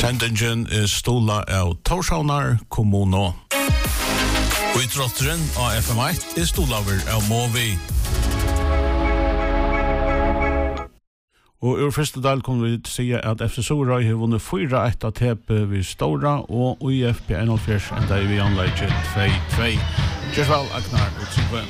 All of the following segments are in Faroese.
Sendingen stola av Torshavnar kommuno. Og I trotteren av FM1 stolaver av Movi. Og I første del kommer vi til å si at FC Sorøy har vunnet 4-1 av TP ved Stora, og IFP 91 enda vi anlegget 2-2. Kjørsval, Agnar og Trygve.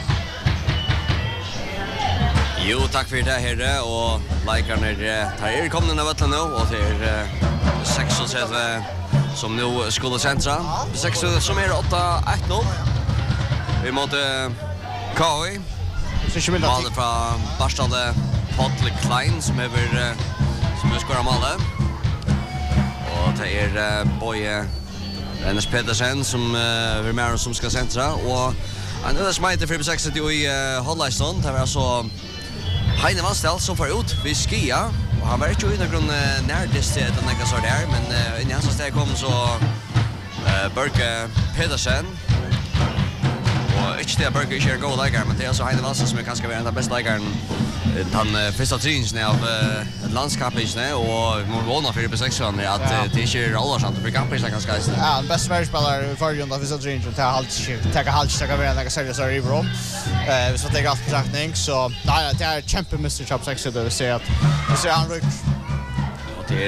Jo, takk for det her, og likerne tar kommende av Vøtland nå, og til 36 som nå skulle sentra. 6 som 8-1-0. Vi måtte KI. Malet fra Barstade Potle Klein som skåret malet. Og det Boje Rennes Pedersen som med som skal sentra. Og han det som heter 4-6 i Holleiston. Det var altså Heine Vansdal som får ut vid Skia. Og han var ikke ute grunn nærmest til den ikke så der, men inn I hans steg kom så Børke Pedersen. Og ikke det Børke ikke god leikere, men det altså Heine Vansdal som kanskje være den beste leikeren. Han første trinsen av landskapene, og vi må våne for 4-6 at det ikke alvorsamt, for kampene kanskje eisen. Ja, den beste verdenspiller I forrige av første trinsen, det kan være en seriøs av Riverom. Hvis vi tenker alt betraktning, så nei, det kjempemester kjapp 6, det vil si at han rykker. Og det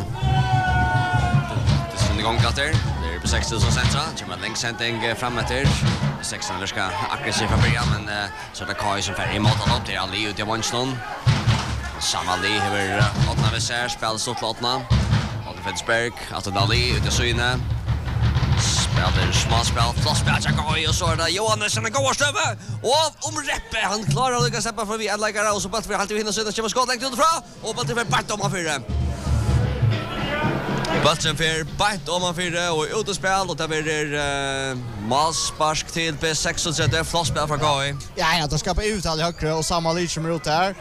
sin gang etter. Det på 6 som sentra, kommer en lengdsending frem etter. 6 virker aggressiv fra början, men så det Kai som färger emot han upp till Ali ut I Vanston. Samma Ali har åttna vid sig, spelar stort till åttna. Åttna Fitzberg, att Ali ut I Syne. Spelar smalspel, flottspel till Kai, och så det Johannes som går stöve. Och Reppe, han klarar att lyckas släppa förbi en läggare, och så bara för alltid hinna Syne, kommer skott längt utifrån. Och bara till för bärt om han fyra. Bulten för bänt om man fyra och utespel och det blir malspark till B36 flottspel från KI. Ja, det ska på ut all högre och samma lit som ut där.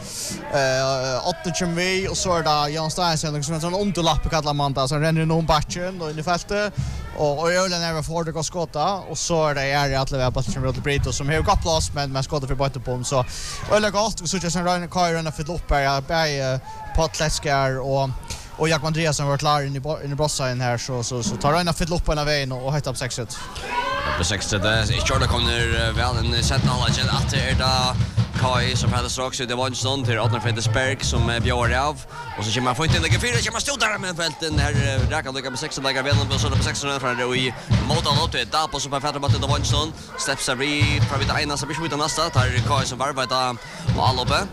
8 kommer vi och så där Jan Steinsen som en sån underlapp kallar man det så renner någon backen och in I fältet och ölen är för det går skotta och så det att leva på som Rotel Brito som har gått plats men skottar för bort på så öle gott så just en Ryan Kyle och för upp här på Atletskar och Jakob Andreas som var klar in I Brossain här så tar han fylla upp på en väg och höjt upp 6. På 6 det Jordan kommer väl en sätt knowledge att det där Kai som hade strax ut I Vanston till Åtnar Fitzberg som bjöd av och så kommer man få inte lägga 4 kommer stå där med fälten här räcker det med 6 lägger väl på så på 6 från det I motan åt det där på så på färdar mot I Vanston steps every probably ena så blir det nästa tar Kai som varvar där och all uppe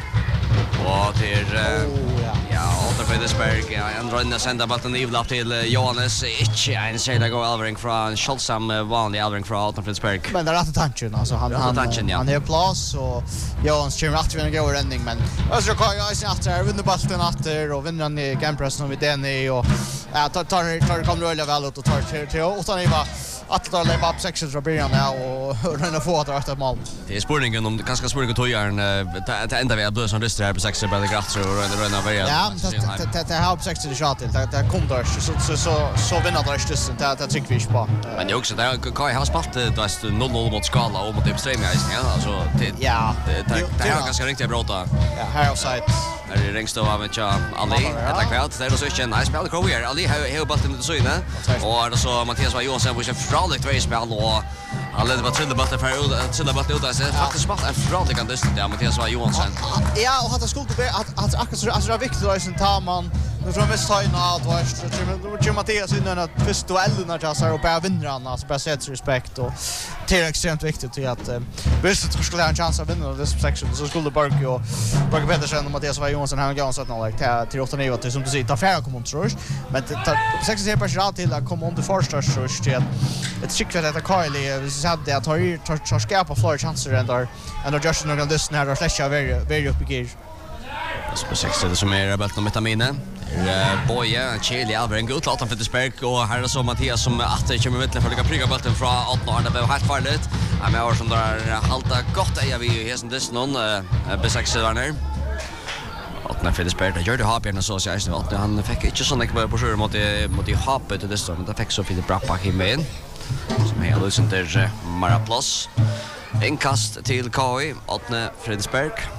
och till Åtnar Fitzberg en runda sända bollen I lapp till Johannes inte en sida gå Alvering från Scholzam vanlig Alvering från Åtnar Fitzberg. Men det rätt tanken alltså han har plats och Johannes kommer att vinna gå räddning men alltså kan jag se att det vinner bollen åter och vinner han I gamepress med den och tar kommer rulla väl ut och tar till åtta nivå att ta lägga upp 6 från början och ränna få att rätta mål. Det spårningen om kanske spårningen tojarn det ända vi blå som ryster här på 6 på Graft och ränna via. Ja, det har upp 6 till shot till. Det kommer så vinner det just det tycker vi inte på. Men det också där Kai har spalt det 0-0 mot skala och mot extremgeisen ja alltså det är ganska riktigt bra då. Ja, här offside. Där ringst då av Ali. Det kvärt. Det är så inte nice spel Kroger. Ali har bollen till Syne och det så Mattias var Johansson var fralligt tvåspel och alla det var trilla bollen ut där så faktiskt smart en frallig andest där Mattias var Johansson. Ja, och hade skuld att akkurat så viktigt att sen tar man nu tror jag mest ta in att var Mattias in den första duellen där så och bara vinner han alltså bara sätter respekt och det är extremt viktigt till att visst att skulle ha en chans att vinna det section så skulle Borg Pedersen och Mattias var Johansson har gått så att något till 8-9 till som du säger ta färra kommer tror jag men det sex är personal till att komma under första så till ett skickligt att Kylie vi sa det att tar skapa fler chanser ändå just några lyssna här och släcka very upp i gear. Så 6 det som är bult nummer Tamine. Boje Chili Alvering god låt han Fitzberg och här är så Mattias som att det kommer mittlen för att lycka prygga bulten från 18 år det var helt farligt. Jag med år som där halta gott är vi hästen dess någon B6 var ner. Åtnar Fitzberg det gör det har bjärna så jag inte han fick inte så mycket på sjö mot i hoppet till dess men det fick så fint bra på himlen som är lösen där Maraplos. Inkast till KI Åtnar Fitzberg.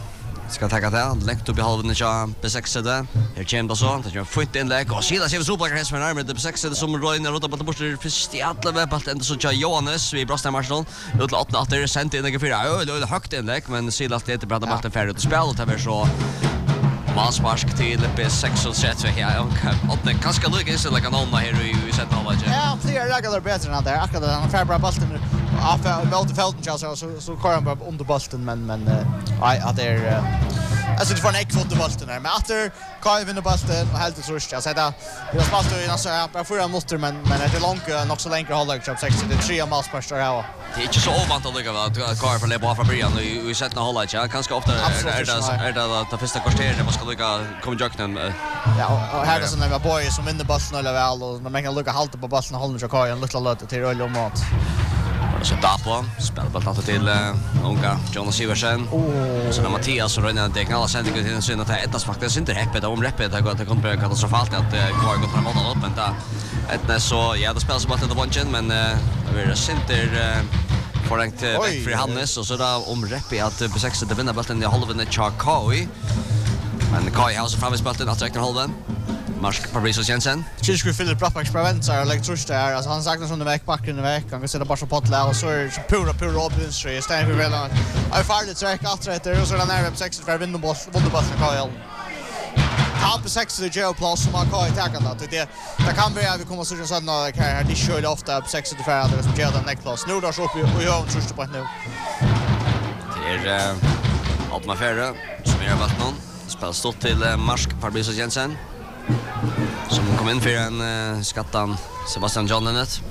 Ska tacka det. Läckt upp I halven i B6. Här kommer det så. Det gör fint inlägg. Och Silas ser så häst med närmare B6 som Roine rota på borster först I alla väpalt ända så Johannes vi bröstar Marshall. Ut 8 åter sent in i 4. Det högt inlägg men Silas det bra bollen färdigt att spela det var så Manspark till B6 och sätt ja och det kanske lugg så like någon här I sätter alla igen. Ja, fler regular bättre än där. Akkurat han fär bra bollen av mot fälten så kör han bara under bollen men att det är alltså det får en ekvot bollen där men efter kan vinna bollen och helt så rust jag säger det fast ju alltså bara för en måste men det är långt nog så länge håller jag 6 det 3 Manspark står här. Det är inte så ovant att lugga att Karl för lägga från början och vi sätter hålla ja kanske ofta är det att första kvarteret man ska lugga kommer jakten ja och här är så när boy som vinner bollen eller väl och när man kan lugga halt på bollen och hålla sig kvar en liten låt till rull om mat. Så Dapo spelar bollen till unga Jonas Siversen. Så när Mattias och Rönne det knallar sen till den synd att det är ett faktiskt inte repet om repet det går bli katastrofalt att kvar går fram mot upp men det är så ja det spelas bollen till bunchen men det blir center förlängt back för Hannes och så där om repet att B6 det vinner bollen I halven Charkoi. Men Kai har så framme bollen att räkna halven. Marsk Fabricio Jensen. Chilsku fyller bra experiment så like trust där. Alltså han saknar sån väg backen I väg. Han kan sätta bara så potla och så pura Robinson istället för väl. I farligt track efter det och så där när B6 för vinner bollen Kyle. Top 6 the Joe plus som har attacken då. Det kan bli vi kommer så sån här det kör ofta upp 6 till för som gör den neck plus. Nu då så upp och jag trust på nu. Det är Altma Ferre som är varit någon. Spelar stått till Marsk Fabricio Jensen. Som kom in för en skattan Sebastian Johnnenet.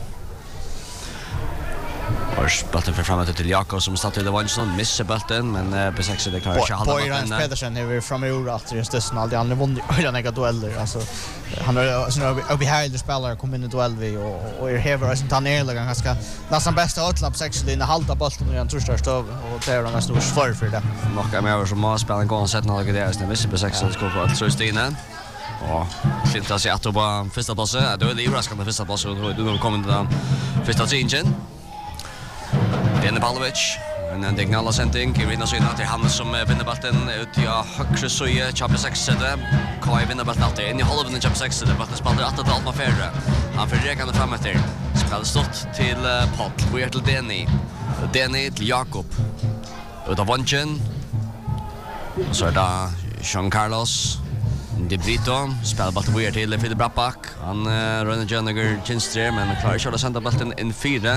Och bollen för framåt till Jakob som startade det Vansson missar bollen men B6 det klarar sig halva bollen. Boyran Pedersen är från Euro efter just det snall han vann alla några dueller alltså han har såna uppe här spelare kom in I duell vi och häver sin tannerliga ganska nästan bästa outlapp 6 i halta bollen och han tror stöv och det är en stor svår för det. Några mer som har spelat gå och sett några grejer så missar B6 ska få att trösta in. Ja, fint sig att på första passet. Då är det överraskande första passet och då kommer den första tingen. Dennis Pavlovic, en diagonal sändning. Irina Syna till han som vinner bollen ut I högre söje, Champions 6 Kai vinner bollen alltid in I halven I Champions 6 bollen spelar att det Altma Ferre. Han förräkande fram efter. Spelar stått till Paul, vi till Denny till Jakob. Ut av Vanchen. Så är det Jean Carlos De Brito spelar bollen vidare till Filip Brappak. Han rör Jönniger Kinström men klarar inte att sända bollen in 4.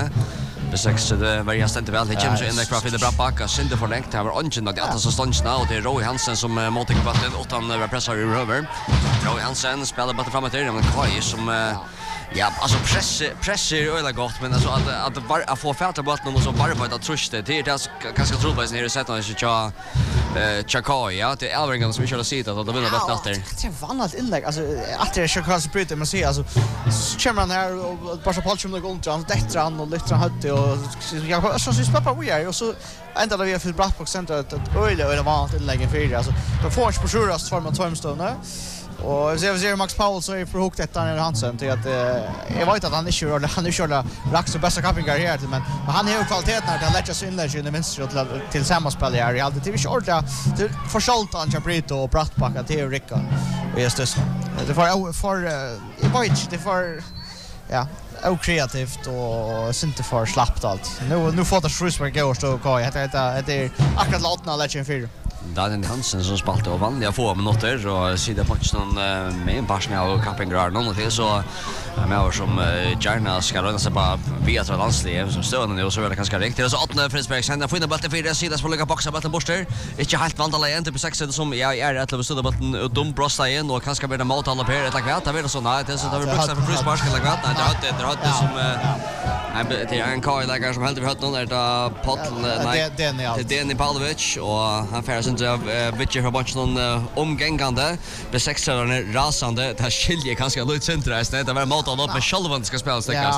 B6 det var just inte väl. Det kommer så in där kvar Filip Brappak. Synte förlängt. Det var ungen att det så stanna och det är Roy Hansen som mottar bollen utan pressar I över. Roy Hansen spelar bollen framåt till men Kai som ja, alltså pressar är öle gott men alltså att få fäta bollen och så bara på att trust det är ganska troligt när du sätter den så Chakai ja det är Alvingen som vi kör sida att det vinner bäst efter. Det är vanligt inlägg alltså att det Chakai så bryter man ser alltså kommer han här och bara så Paul som går runt han dättrar han och lyfter han högt och jag så spelar vi är och så ända där vi har för bra på center att öle vanligt inlägg för det alltså då får inte på sjurast för man Tomstone och vi ser Max Paul så är förhukt detta när Hansen till att jag vet att han inte kör Rax och bästa campingar här men han har ju kvaliteten när det lägger sig in där I vänster till samma spel här I alltid vi kör det för Scholtan Chabrito och Brattbacka till Ricka och just det för jag vet det för ja okreativt och inte för slappt allt nu får det Shrewsbury gå och stå och det är akkurat låtna lägger 4 Daniel Hansen som spalte och vanliga få minuter och sida punchen med en passion av campingar någon till så med som gärna ska röna sig på via till landsliv som stående och så är det kanske riktigt så 8 Frisberg sen får in bollen för sida på lägga boxa bollen borster inte helt vandala igen till 6 som jag är att lägga stöda bollen och dum brosta igen och kanske blir det mål alla på ett lag vet det blir så nej det så där vi bruxar för Frisberg ska lägga vet det har det som det är en Kai lägger som helt vi hört någon där Paul Denny Pavlovic och han färs inte av Victor för bunchen omgängande B6 är rasande det skiljer kanske lite centralt det var mot alla med Shalvan ska spela stäckas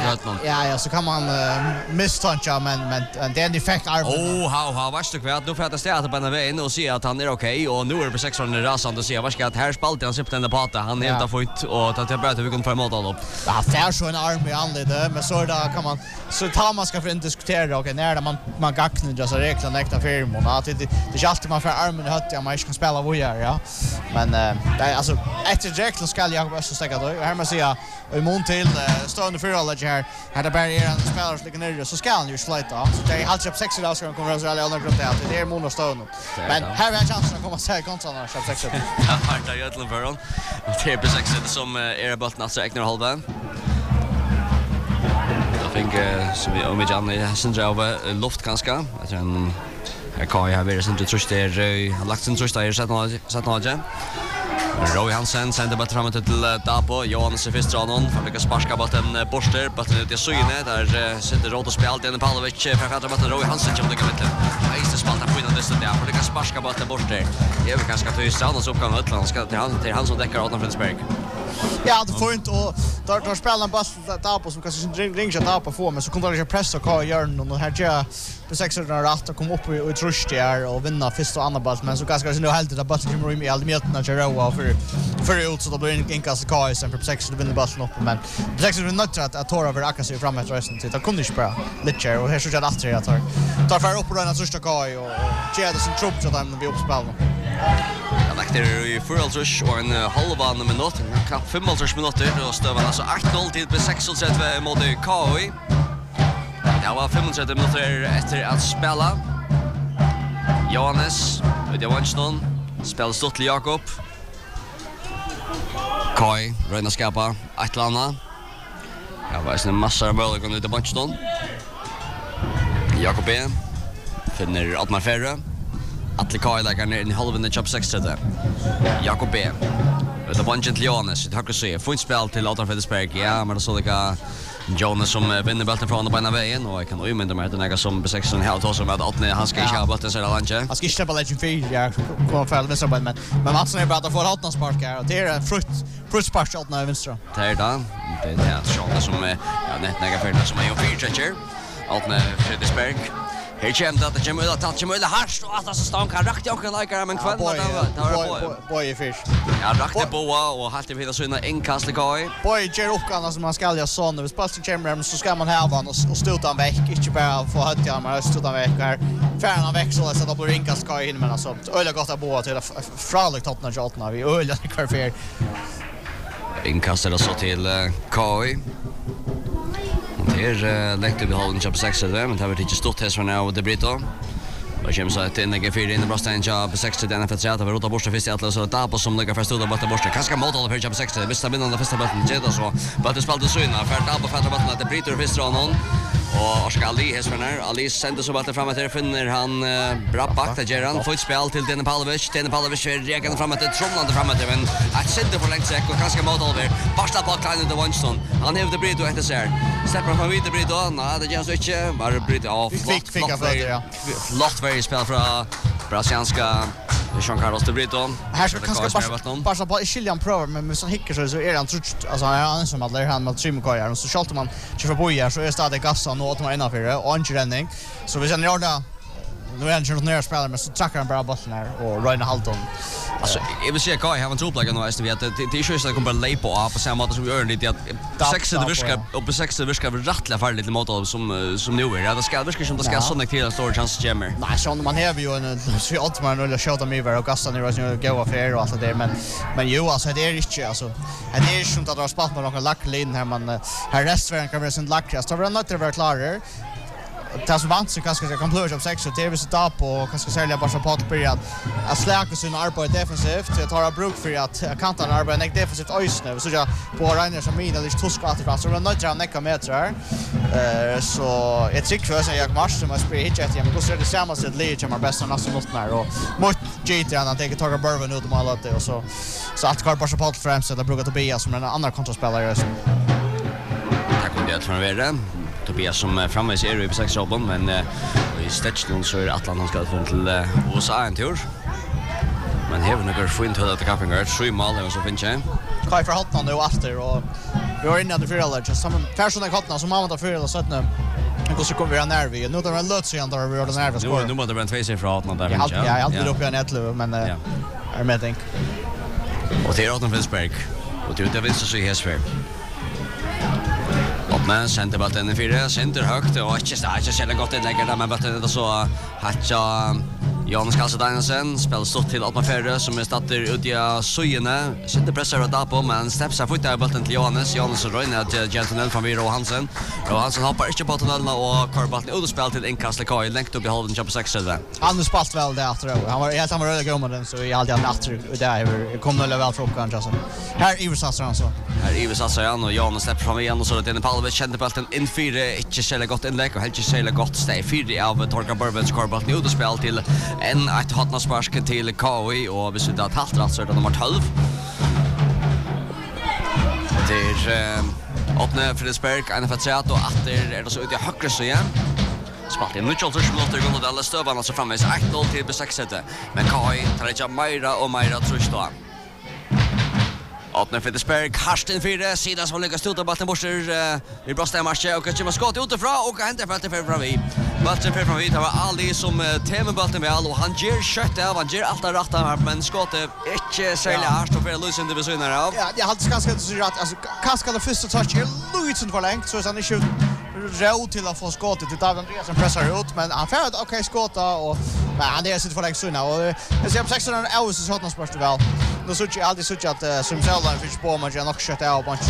ja så kan man misstänka men det är en effekt how vart du kvärt nu för att det står på den vägen och se att han är okej och nu är B6 är rasande och se vad ska att här spalt han sitter den på han är inte fått och att det bara vi kan få mot alla ja det är så en arm I anledning men så där kan man så tar man ska för inte diskutera och när man gagnar dessa regler näkta firmor att det är alltid man får armen i hötte, man inte kan spela vojar, ja. Men alltså efter direkt ska Jakob Öster stäcka då. Här man ser i mån till stående förhållande här. Här det bara är en spelare som ligger ner så ska han ju slita. Så det är halvt 6 idag ska han komma så alla andra grupper att det är mån och stående. Men här är chansen att komma sig kontra när köp 6. Ja, Marta Götlen för hon. Det är på 6 som är bollen alltså Ekner halva. Jag tänker så vi om vi Janne sen över luft ganska. Jag tror Kai har varit inte trust där. Han lagt sin trust där satt något. Roy Hansen sender bara fram till Dapo. Johannes är först ranon. Får lyckas sparka bollen borster. Bollen ut i syne. Där sitter Rodo spel. Dennis Pavlovic för att bollen Roy Hansen kommer till mitten. Nästa spalta på innan det står där. Får lyckas sparka bollen borster. Det är väl ganska tyst. Ranons uppgång Ötland ska till han som täcker Adam Fridsberg. Ja, det får inte och där spelar en bass Dapo som kanske ringer Dapo få men så kommer det pressa Kai Jörn och här jag på 600 rätt och komma upp i trust där och vinna första och andra boll men så ganska nu helt det bara kommer i all mitten att göra för ut så då blir det inkast Kai sen för 600 vinner bollen upp men 600 nötter att ta över Akasi fram efter resten till det kunde inte spela lite och här så jag att jag tar för upp och den första Kai och ger det som trupp så där vi uppspel. Jag lagt i full rush och en halva minut, knappt 5 minuter och stövar alltså 8-0 till på 36 mot KI. Det var 35 minuter efter att spela. Johannes, Udjavansson, spelar stort till Jakob. KI, Röjna skapa, Atlanta. Jag var en massa möjligheter ut i Banston. Jakob B. Finner Altmar Ferre. Atle Kai lägger ner i halven i chop 6 där. Jakob B. Det var inte till Johannes. Det har kunnat se. Fint spel till Adam Fridsberg. Ja, men det så lika Jonas som vinner bollen från på ena vägen och jag kan ju mynda med den som på 16 helt också med att han ska inte ha bollen så där lanche. Han ska inte släppa legend feel. Jag kommer fel vänster men Matsen är bra att få hotna sparkar och det är en fruit spark åt när vänster. Det är då. Det är Jonas som net några för som är ju feature. Allt med Fridsberg. Här kommer det kommer att toucha med harst och att så stan kan rakt jag kan lika men kväll boy fish. Ja, rakt boa och halt vi så innan inkast Kai. Boy ger upp kan som man ska göra sån när vi spelar till chamber så ska man ha han och stota han veck inte bara få hötta men stota han veck här. Färna han växlar så att det blir inkast Kai in men alltså öliga gott att boa till fraligt toppna jotna vi öliga kvar inkastar så till Kai. Här läckte vi hållen jobb 6 där men det har inte stått här så nu och det blir då. Och kommer så att inne för in i Brastan jobb 6 där för att vi rotar bort först i alla så där på som lägger först då bort bort. Kanske mot alla för jobb 6 det bästa vinnande första bollen det så. Bara det spelade så innan för där på första bollen att det bryter först ranon. Och Oskar Ali häsvärnar. Ali sänder så bollen framåt där finner han bra back där Geran får ett spel till Dennis Pavlovic. Dennis Pavlovic reagerar framåt det tromlande framåt men att sätta för länge säck och kanske mot Oliver. Basta på Klein och Winston. Han har det bryter efter sig. Släpper från vidare bryter. Nej, det känns inte. Bara bryter av. Flott very spel från brasilianska Jean Carlos de Brito. Här ska kanske passa på Chilian Pro men så hickar så är han trött alltså han som att han med trimkojar och så skjuter man för bojar så är stadigt gassan och att man innanför det och inte ränning. Så vi sen gör det nu är han inte ner spelare men så trackar han bara bollen här och Ryan Halton. Alltså jag vill se Kai har en troplag nu är det att det är ju så att kommer lay på samma sätt som vi gör lite att 6 det viskar upp på 6 det viskar rattla för lite mot som nu är det ska viskar som det ska såna till en stor chans jammer. Nej så man har ju en så allt man eller skjuta mig över och gassan i rösten gå affär och allt det men ju alltså det är inte alltså det är ju inte att dra spalt med någon lacklin här man här restvärn kan vara sin lackrast. Det var inte vara klarare. Tas vant så kanske kan plöja upp 6 och det vill sitta på kanske sälja bara på att börja att släcka sin arbete defensivt jag tar bruk för att kanten arbeta defensivt ösnö så jag på Rainer som mina det tusk att fast så när jag näka meter så ett trick för sig jag måste som spelar hit jag men så är det samma sätt lite som är bäst nästan något när och mot GT han tänker ta Burven ut och måla det och så att kvar bara på att främst det brukar Tobias som en annan kontraspelare så tack för det från världen Tobias som framvis är i 6 jobben men i Stetslund så är Atlant han ska få till USA en tur. Men här när det får inte att Kappingar 3 mål och så finns jag. Kai för Hotna nu efter och vi var inne i det förra just som personen Hotna som mamma tar för och sätta och så kommer vi ner vi nu då är löts igen där vi har den nervös skor. Nu måste det vara 2 siffror Hotna där finns jag. Ja, jag alltid upp i en 11 men är med tänk. Och det är Adam Fridsberg och det vill så se Hesberg. Men center bollen den 4 center högt och inte så gott det lägger där men bollen det så hatcha Johannes Kalse Danielsen spelar stort till Atman Ferre som startar ut i Sujene. Sitter pressar och där på men steps har fått där bollen till Johannes. Johannes och Røyne att Gentleman från Viro Hansen. Och Hansen hoppar inte på tunneln och kör bollen ut och spelar till inkast Kai längt upp i halven på 6 där. Han har spelat väl där efter. Han var helt samma röda gumman så i alltid natter där kommer väl väl från kanske så. Här Iver Sassar så. Här Iver Sassar och Johannes släpper fram igen och så det är en Palve kände bollen in 4 inte så gott inlägg och helt så gott steg 4 av Torka Burbens kör bollen ut och spelar till en ett hotna spark till KI och vi slutar ett halvt rätt så är det nummer 12. Det är öppna Fredriksberg en för att och efter är det så ut i högre så igen. Spalt i Mitchell så skulle det gå alla stövarna så framvis 1-0 till B6. Men KI tar inte Maira och Maira trust då. Öppna Fredriksberg Karsten 4 sidan som lyckas tuta bollen bort i bra stämmarche och kanske skott utifrån och hämtar fältet för fram i. Bollen för fram i det var Ali som temer bollen väl och han ger skott av han ger allt rätt här men skottet inte särskilt hårt och för Lucien det besynnar av. Ja, jag hade ganska så rätt alltså Kaska det första touch är Lucien för längt så han är råd till att få skottet till David Andreas som pressar ut men han får okej skotta och men han är sitt för längt så nu och jag ser på 600 hours så hotna sport väl. Då så jag alltid så att som själva fick på man nog skott av bunch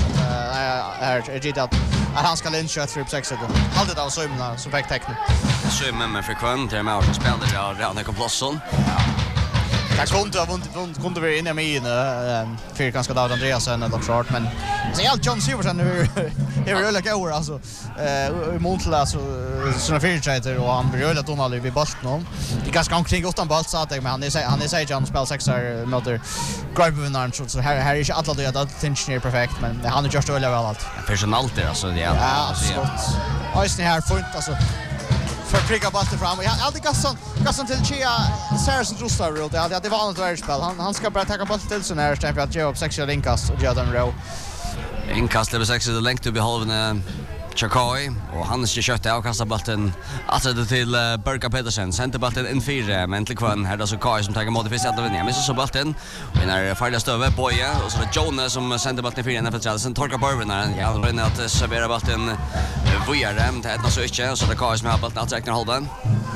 är det att han ska lyncha för 6 då. Hade det alltså så väck teknik. Så men frekvent det med att spela det där på platsen. Jag kunde vi inne med in för ganska David Andreas eller short men så jag John Silverson nu är väl går alltså i Montla så såna fyrtjejter och han blir ölet Donald vid bollen. Det ganska omkring 8 boll så att men han är säger John spelar 6:ar möter Gripevinnaren så här är inte alla det att tension är perfekt men han har just ölet väl allt. Personalt där alltså det är alltså. Ösny här får inte alltså för pricka bollen fram. Jag alltid gassan till Chia Saracen Trustar roll. Det var annat världsspel. Han ska bara ta bollen till sån här istället för att ge upp 6 inkast och göra den row. Inkast level 6 det längt upp i halven Chakai och han ska kötta och kasta bollen alltså till Berka Petersen. Center bollen in 4 men till kvann här då så Kai som tar emot det första vinner. Men så bollen vinner farliga stöve Boye och så det Jonas som center bollen i 4 när för sen Torka Burbin där. Ja, han brinner att servera bollen vujare till ett så inte så det Kai som har bollen att räkna halvan.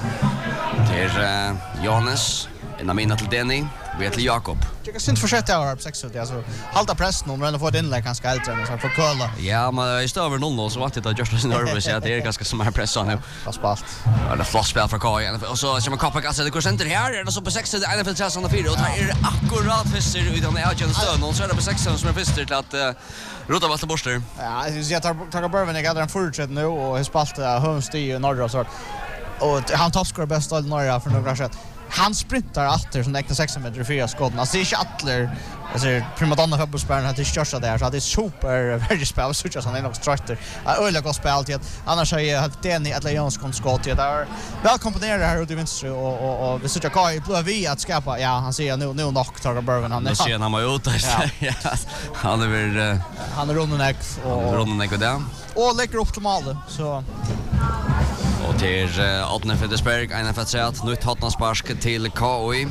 Till Jonas innan minna till Denny. Vi till Jakob. Jag kan inte fortsätta här på 6 alltså halta pressen och ändå få ett inlägg ganska äldre så för kölla. Ja, men i stöver 0 så vart det just så nervös att det är ganska som här pressa nu. Vad spalt. Ja, det floss spel för Kai och så som Kappa alltså det går center här är det så på 6 det är NFL 4 och det är akkurat fister utan det är ju en stön och så är det på 6 som är fister till att rota vart borster. Ja, jag tar Burven jag hade en fortsätt nu och har spalt Hömsti och norra så och han toppscorer bäst av norra för några år. Han sprintar alltid som äkta 6 meter 4 skott. Alltså det är inte alltid alltså primadonna fotbollsspelaren har det största där så det är super very spel så just han är nog structure. Öliga gott spel alltid. Annars är jag Denny att Leons kon skott det där. Väl komponerade här ute i vänster och vi söker Kai blå vi att skapa. Ja, han ser nu knock tar Burven han. Nu ser han har ut ja. Han är väl han är rundan och där. Och lägger upp till mål så och till Otne Fredriksberg en för att nytt hotnarspark till KI.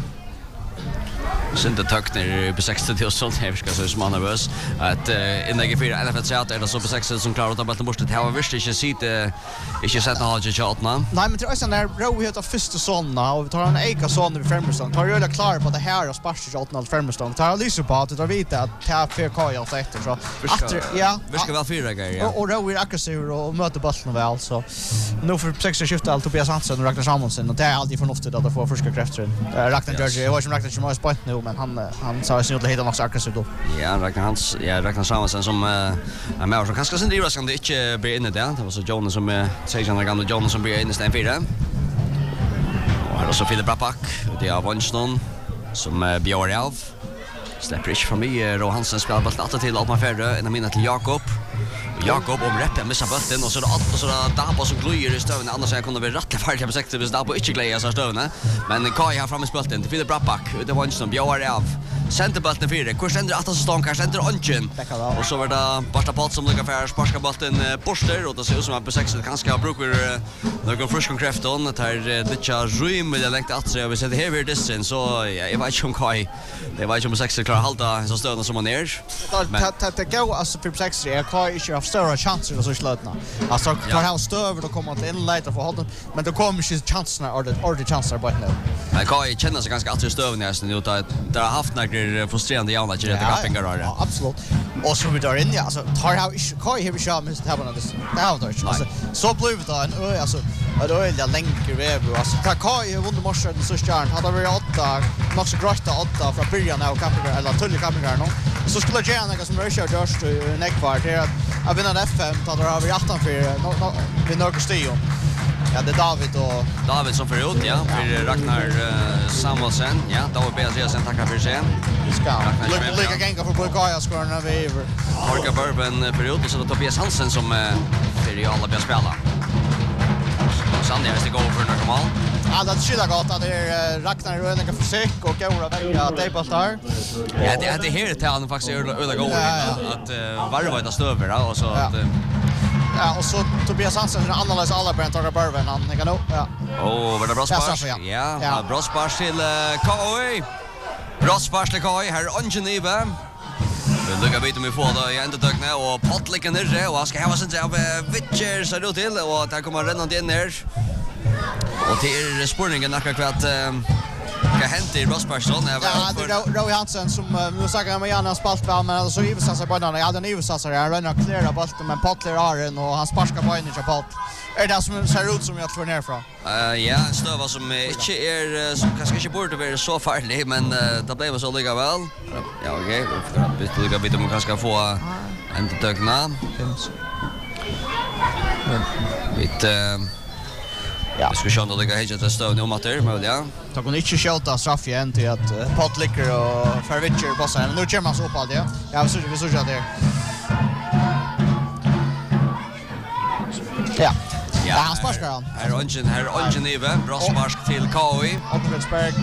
Sinte tökner på 60 till sånt här ska så som nervös att inlägg 4 NFL chat är det så på 60 som klarar att ta bollen bort det här visst inte sitta inte sätta ha ju chatna. Nej men det är sån där row heter första såna och vi tar en eka sån vid Fermerstone. Tar ju det klar på det här och sparkar chatna Fermerstone. Tar lyssna på att det vita att ta för KI alltså efter så. Ja. Vi ska väl fyra grejer. Och row är aggressiv och möter bollen väl så nu för 60 skifta allt Tobias Hansen och Ragnar Samuelsson och det är alltid förnuftigt att få friska krafter. Ragnar George jag var som Ragnar som har spalt nu men han sa sig att hitta något aggressivt då. Ja, Ragnar Samuelsson som är med och kanske sen det kan det inte bli inne där. Det var så Jonas som säger han gamla Jonas som blir inne i sten 4. Och här så Filip Brapak, det är Vansnon som björ av. Släpper inte från mig och Hansen spelar bollen åter till Altman Ferre innan minna till Jakob. Jakob om rätt missar bollen och så det Dabo som glöjer i stövnen annars jag kunde bli rätt färdig på 60 hvis Dabo inte glädjer sig stövnen men Kai har framme bollen till Filip Brapak det var inte som björ av centerbollen 4 kurs ändrar att så stång kanske ändrar onchen och så var det Barsta Palt som lyckas för sparska bollen borster och det ser ut som att på 60 kanske brukar någon frisk konkret on att här lite rym eller längt att så vi ser det här vid distance så jag vet inte om Kai det var inte om 60 klarar halta så stövnen som man är men det går alltså för 60 är Kai inte av större chanser och så slutna. Alltså tar han stöver och kommer till inlägg för hållen men det kommer inte chanserna ordentligt chanser bara nu. Men Kai känner sig ganska att stöv nästan nu att det har haft några frustrerande jävla till det kappingar där. Ja, absolut. Och så vi där in ja, alltså tar han Kai har vi kört med det här det har då. Alltså så blev det en alltså då är det längre väg alltså ta Kai vunnit morse den så stjärn hade vi 8 max gråta 8 från början av kappingar eller tull kappingar nu. Så skulle jag gärna som Richard just neckvart här att vinna FM då har vi 18 för vi några stion. Ja, det är David som förut, ja, för Ragnar Samuelsen, ja, David Beatrice sen tackar för sig. Vi ska lika gänga för Bulgaria skorna vi över. Torka Bourbon förut och så då Tobias Hansen som för i alla blir spela. Sandy är det går för normal. Ja, det skulle gått att det Ragnar Rönneka fysik och Gora välja tejpaltar. Ja, det här till han faktiskt öde går att varva det stöver och så att ja, och så Tobias Hansen analyserar alla på en Torka Bourbon han kan nog. Ja. Var det Brosspars? Ja, Brosspars till KOI. Brosspars till KOI här Angenive. Vi lukar bit om vi får det i ändedökna och Pottliken nere och han ska ha sin av Witcher så då till och där kommer rennande in här. Och till spårningen akkurat kvart vad hänt i Brosparsson? Ja, det är Roy Hansen som nu säger man gärna spalt väl men så Ives satsar på den. Ja, den Ives satsar han rönnar klära bollen men Pottler har den och han sparkar på in i Chapalt. Är det som ser ut som jag tror ner från? Ja, stöva som inte är som kanske inte borde vara så farlig men det blev så lika väl. Ja, okej. Vi lukar bit om kanske få en tökna. Ja. Vi ska se om det ligger helt att stå nu om att det men ja. Ta kon inte skjuta straff igen till att Pottlicker och Farwitcher bossar. Nu kommer man så upp allt ja. Ja, vi så att det. Ja. Ja, han sparkar han. Här Angenive, Brosparsk till KOI. Oppenbergsberg.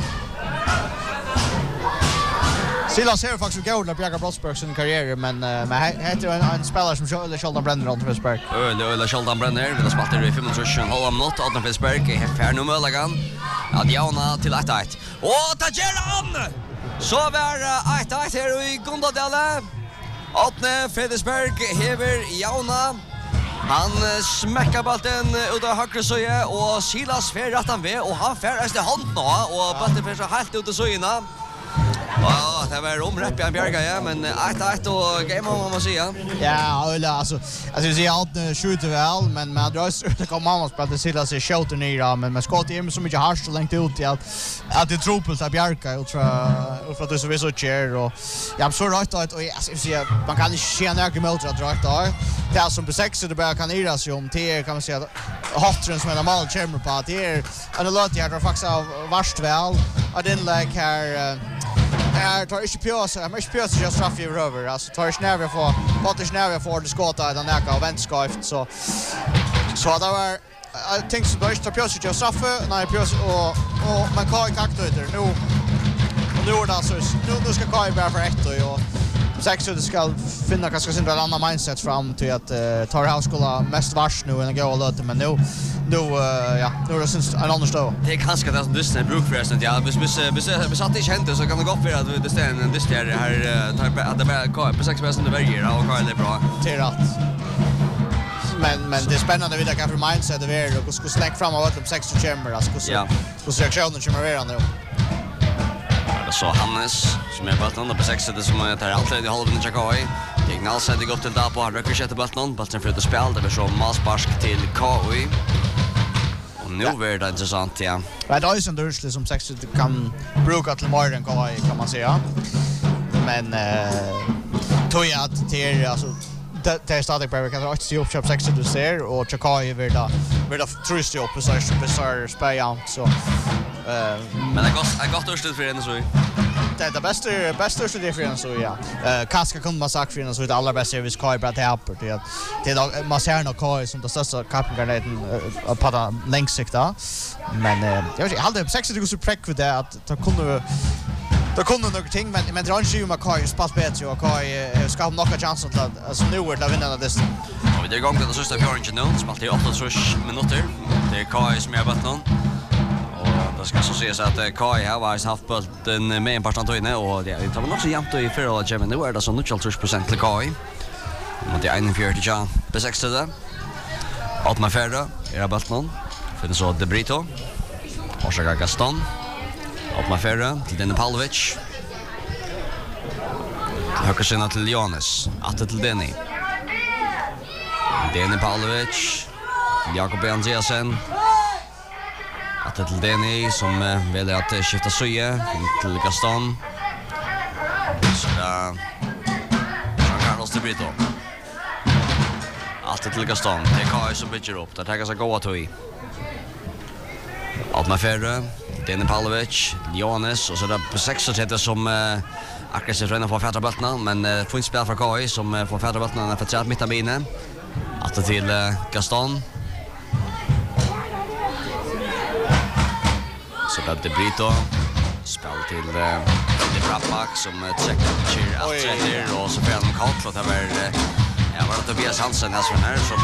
Silas ser faktiskt gå där Björn Brosberg sin karriär men heter en spelare som Sheldon Brenner från Pittsburgh. Eller Sheldon Brenner, vi har spelat i 25 minut åt Pittsburgh i här nu möjligen. Ja, Diana till 1-1. Och ta Geran. Så var 1-1 här i Gundadale. Åtne Fredriksberg hever Jauna. Han smäckar bollen ut av högra sida och Silas fer rätt han ved och han fer efter hand nu och bollen fer så helt ut i sida. Ja, det var omrätt Björn Björga ja, men 1-1 och game on man säga. Ja, eller alltså vi ser allt skjuter väl men med drös det kommer man spela det Silas är skjuter ner men man skott in så mycket harst och långt ut att det truppelt av Björka ultra för att det så vi så chair och jag så rätt att och jag man kan inte se några mål att dra där. Det är som på 6 det bara kan iras ju om till kan man säga Hoftren som är normal chamber på det är en lot jag har faktiskt vart väl att den like här tar inte pjås, men inte pjås just straff i över. Alltså tar inte nerver för, Potters nerver för det skottar den där och väntskaft så det var jag tänkte så inte pjås just straff när pjås och man kan inte kakta nu är det alltså nu ska Kai bara för ett och 6 så ska finna kanske sin annan mindset fram till att tar house skulle mest vars nu än gå och låta men nu är det syns en annan stå. Det är kanske det som Disney bruk förresten ja vi satt i kände så kan det gå för att det står en Disney här att det bara på 6 percent det väljer och Karl är bra. Till rätt. Men det är spännande vidare kanske mindset det är och ska släcka fram av att 6 chamber alltså så reaktionen kommer nu. Så Hannes som är bollen på 6 det som är alltid i halven i KOI. Dignal sätter upp till där på han rycker sätter bollen för att spela det så Masparsk till KOI. Och nu är det intressant ja. Det är ju en dursle som 6 kan bruka till mer än KOI kan man säga. Men tror jag att det är alltså det är stadigt bara kan jag se upp köp 6 du ser och Chakai vill då trust upp så här spela så men jag gott urslut för en så. Det är det bästa urslut för en så ja. Kaska kunde man sagt för en så det allra bästa service Kai bra till helper det man ser nog Kai som det största kaptengarneten på den längsikta men jag hade 6 det går så präck för det att ta kunde några ting men det är inte ju med Kai spass bättre och Kai ska ha några chanser till alltså nu är det vinna det. Och det är igång det sista fjärde nu spelar i 8 minuter. Det är Kai som är botten. Det ska så ses att Kai har haft bollen med en par inne och det tar man också jämnt i förra gamet nu är det så 0,3% till Kai. Mot det 41 ja, B6 Altma Ferra, era Baltnon. Finns så De Brito. Orsaka Gaston. Altma Ferra till Deni Pavlovic. Högersinna till Johannes. Atte till Deni. Deni Pavlovic. Jakob Andreasen. Atte till Deni som väljer att skifta Söje till Gaston. Så där Carlos De Brito. Allt till Gaston. Det är Kai som bygger upp. Det tar sig goda tog. Altma Ferre, Deni Pavlovic, Johannes och så där på 6 som aggressivt ränner på fjärdebollarna, men får inte spela för Kai som får fjärdebollarna för att mitt av benen. Allt till Gaston. Så där De Brito spel till De Brabak som checkar allt rätt och så får han kallt att det var ja, var det Tobias Hansen här som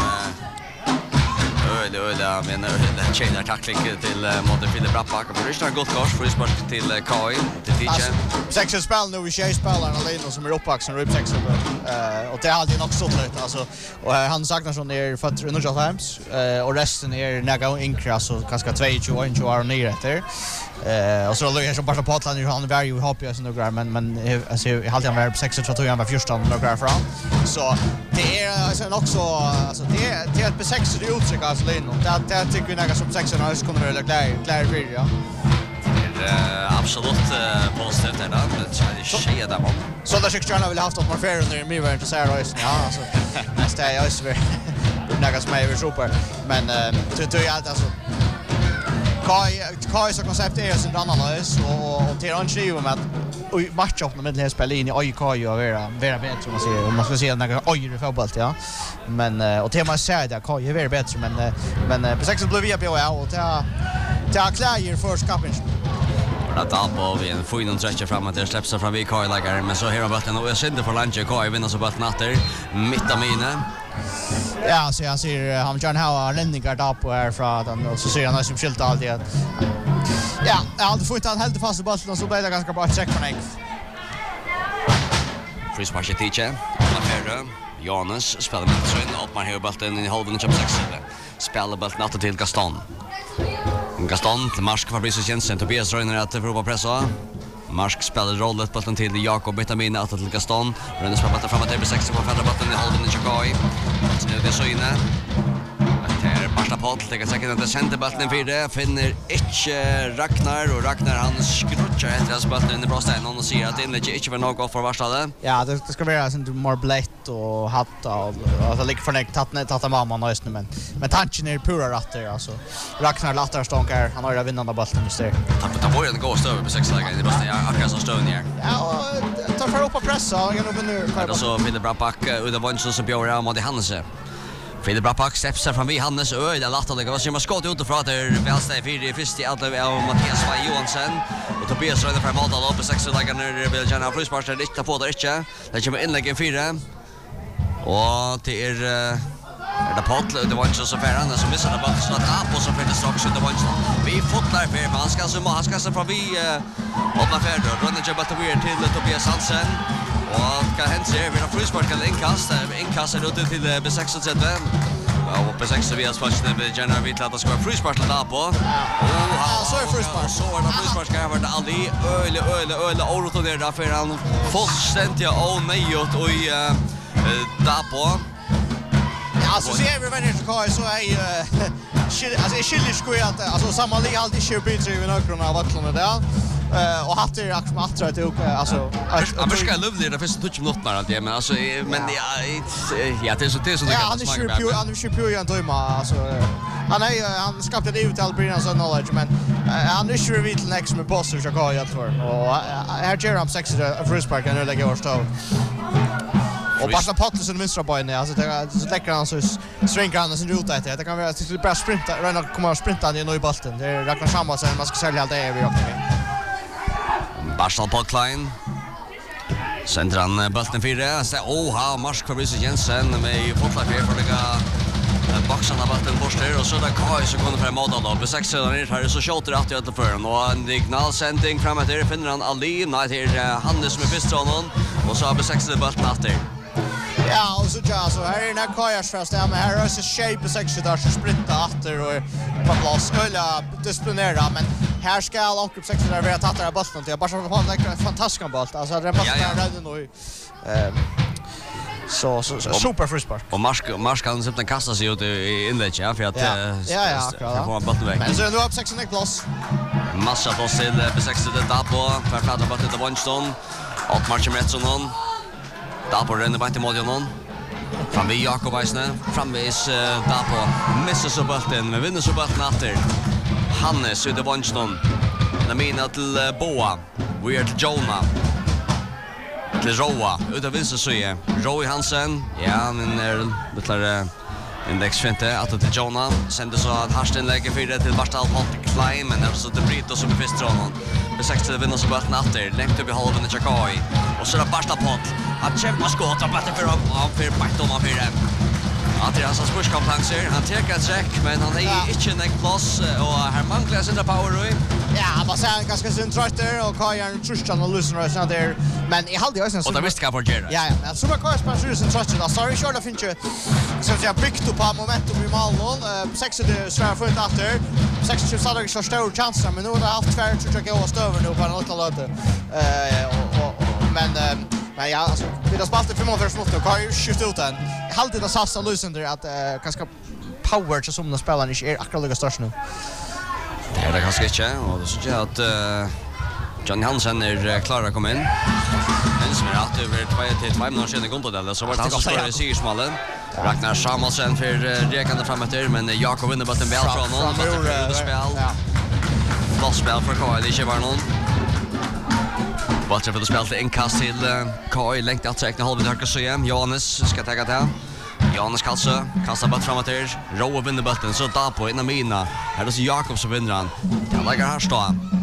öde men det tjänar tackling till mot Philip Brabak och det är gott kors för sport till Kai till Tiche. Sex spel nu vi kör spelarna Leno som är uppvuxen och uppsex och det hade ju också lite alltså och han saknar sån är för under Times och resten är några inkras så kanske 22 år ner efter. Och så då är som bara på Atlanten han är ju happy as några men alltså jag hade han var på 6 tror jag han var första några fram. Så det är sen också alltså det är ett B6 det uttryck alltså Leno. Det tycker vi några som 6 år skulle vara klar för ja. Absolut positivt där det sker där man. Så där skulle jag vilja haft att man fair under mig var inte så här ja alltså nästa är ju så några som är super men det är allt alltså Kai så koncept är så annorlunda och till han skriver med att matchup med det här spelet in i AIK och vara bättre som man säger om man ska se några ojre fotboll ja men och tema säger det Kai är väldigt bättre men på 6 blev vi på och ta kläjer för skapen. Att på vi en fin och stretcha framåt där släpps fram vi Kai lägger men så här har bollen och jag synder för lunch Kai vinner så bollen åter mitt av mina. Ja, så jag ser han John Howard räddningar där på här från och så ser han som skilt allt det. Ja, jag hade fått han helt fast i bollen och så blev det ganska bra check för mig. Frispark Tiche, Ferre, Johannes spelar med Trön och man har bollen i halvan och 6. Spelar bollen åter till Gaston. Gaston till Marsk Fabrice Jensen, Tobias Röner att försöka pressa. Marsk spelar rollet bollen till Jakob Betamin att till Gaston. Röner spelar bollen framåt till 6 på fjärde bollen i halvan och Chakai. Sen är det så inne. Barsta Poll lägger säkert att center bollen för det finner inte Ragnar han skrutchar efter att bollen i bra ställ och ser att det inte var något för varstade. Ja, det ska vara sånt mer blött och hatta och alltså lika förnäkt tatta mamma nice men tanken är pura rätter alltså. Ragnar lattar stonkar han har det vinnande bollen just där. Ta på den går över på 6 lägen i bra ställ akkurat som stön här. Ja, ta för upp och pressa igen upp nu. Det så Philip Brabak under vänster så bjöd han mot Hannes. Philip Brabak steppar fram vid Hannes och det lattar det var som skott ut från där vänster i första i alla av Mattias Johansson och Tobias Röder fram mål då på 6 lägen när vill gärna frispark inte på där inte. Det kommer inlägg 4. Och det är det Poll det var inte så färran så missar det bara så att på så för det strax det var inte. Vi fotlar för han ska så från vi Altma Ferre runt jobba till Tobias Hansen. Och kan hända sig vi har frispark eller inkast ut till B6 och på 6 vi har spatsen med General Vitt att ska frispark där på. Ja, så är frispark. Så är det frispark här var det aldrig öle orot och det där för han fullständigt onöjligt och där på. Ja, så ser vi vänner Kai så är alltså är skilligt att alltså samma lig alltid kör byter i nökrarna av vattnet där. Och hade ju också att tror att alltså jag ska lovely det första touch minuter alltid men alltså men ja det är så det ja, han är ju en drömma alltså han skapade det ut Albrina så knowledge men han är ju vitt next med boss och jag jag tror och här gör han 6 frispark och nu lägger jag stå. Och Barsta Poll som vinstra bojen alltså det läcker han så stränger han sin ruta det kan vara till bara sprinta ränna komma och sprinta i ny bollen det räknar samma sen man ska sälja allt det vi också. Barsta Poll Klein. Centran bollen 4. Så Marsk Fabrice Jensen med fotlar för lägga boxarna bollen borster och så där Kai så kommer fram mål då. På 6 sidan här så skjuter att jag för och en diagonal sändning framåt där finner han Ali nej till Hannes som är första honom och så har på 6 bollen efter. Ja, Ja, och så ja, så här är den här kajarsfest där men här är så shape section där så sprinta efter och på plats skulle disciplinera men här ska Långkrupp section där vi har tagit där bollen till bara så på en fantastisk boll. Alltså det passar rätt nu. Så super frispark. Och Marsk kan simpelthen kasta sig ut i inlägg ja för att ja, bollen väg. Men så nu upp 6 plus. Massa på till B60 det där på för fladda på till Wonston. Och Martin Metsson där på renner bara till mål någon. Fram vid Jakob Eisne, fram vid där på missar så bollen men vinner så bollen efter. Hannes ut i Wonston. Namina till Boa. Weird Jonah. Till Roa ut av vänster så Roy Hansen ja men det index finte att till Jonah sände så att Harsten lägger fyra till Barstal Patrick Klein men det så det Brito som först drar någon med 60 vinner så bara natter längt upp i halven i Chakai och så där Barstal Pat att kämpa skott och bättre för Python av fyra att det är hans pushkampanjer han tar ett check men han är inte en plats och här manglar sin power Ja, man ser ganska centralt och Kajan Tristan och Lucian och där men I hade ju sen så. Och det visste jag för Ja, men så var Kajan spanjor centralt där. Sorry, sure det finns ju. Så jag byggt upp momentum I mål 6 det svär för att efter 6 så hade jag så stor chans men nu har det haft tvär tror jag gå över nu på en liten låt. Men ja, alltså vi har spelat 5 för smått och Kajan skjuter ut den. Jag hade det sassa Lucian där att ganska power till som de spelar inte är akkurat lika störst nu. Det är det kanske inte och det så jag att Johnny Hansen är klar att komma in. Men som är att över 2-5 minuter sedan går det så var det han som står I syrsmallen. Ragnar Samuelsen för rekande framåt men Jakob vinner bollen väl från någon för spel. Vad spel för Kyle det var någon. Vad för det spel till inkast till Kyle längt att räkna halva höger så igen. Johannes ska ta det. Johannes Kalse kastar bort framåt där. Roa vinner bollen så där på innan mina. Här är så Jakob som vinner han. Han lägger här stå.